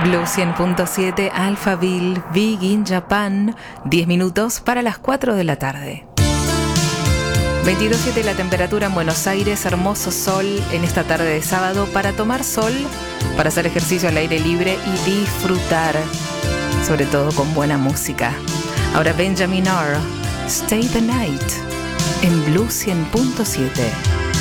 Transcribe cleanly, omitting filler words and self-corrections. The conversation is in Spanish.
Blue 100.7, Alphaville, Big in Japan, 10 minutos para las 4 de la tarde. 22.7 la temperatura en Buenos Aires, hermoso sol en esta tarde de sábado para tomar sol, para hacer ejercicio al aire libre y disfrutar, sobre todo con buena música. Ahora Benjamin R, Stay the Night, en Blue 100.7.